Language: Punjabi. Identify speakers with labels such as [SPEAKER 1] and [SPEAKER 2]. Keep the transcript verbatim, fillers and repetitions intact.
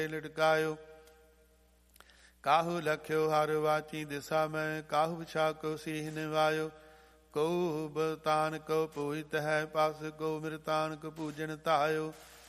[SPEAKER 1] ਲਟਕਾਇਓ। ਕਾਹੂ ਲਖਿਓ ਹਰ ਵਾਚੀ ਦਿਸਾ ਮੈਂ, ਕਾਹੂ ਵਿਛਾ ਕੋ ਸੀਹ ਨਿਵਾਇਓ। ਕਉ ਬਤਾਨ ਕੋ ਪੂਜਿਤ ਹੈ ਪਸ, ਕੋ ਮਿਰਤਾਨ ਕੋ ਪੂਜਨ ਧਾਇਓ।